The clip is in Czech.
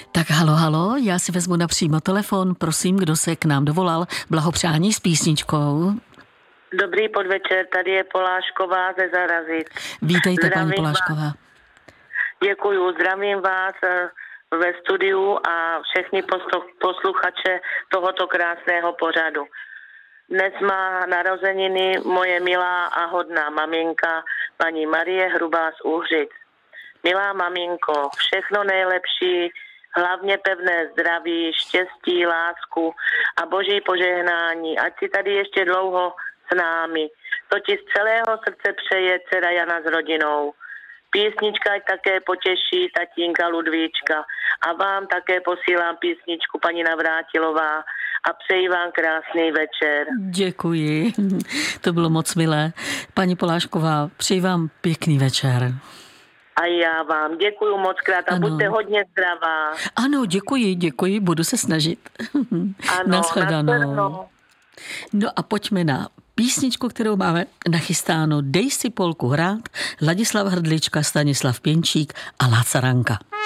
Tak halo, halo, já si vezmu napřímo telefon, prosím, kdo se k nám dovolal, blahopřání s písničkou. Dobrý podvečer, tady je Polášková ze Zarazic. Vítejte, Zdravím paní Polášková. Vás. Děkuju, zdravím vás ve studiu a všechny posluchače tohoto krásného pořadu. Dnes má narozeniny moje milá a hodná maminka, paní Marie Hrubá z Uhřic. Milá maminko, všechno nejlepší, hlavně pevné zdraví, štěstí, lásku a boží požehnání. Ať si tady ještě dlouho s námi. To ti z celého srdce přeje dcera Jana s rodinou. Písnička také potěší tatínka Ludvíčka. A vám také posílám písničku paní Navrátilová a přeji vám krásný večer. Děkuji, to bylo moc milé. Paní Polášková, přeji vám pěkný večer. A já vám děkuju moc krát a ano. buďte hodně zdravá. Ano, děkuji, budu se snažit. Ano, nashledanou. No a pojďme na písničku, kterou máme nachystáno. Dej si polku hrát, Ladislav Hrdlička, Stanislav Pěnčík a Láca Ranka.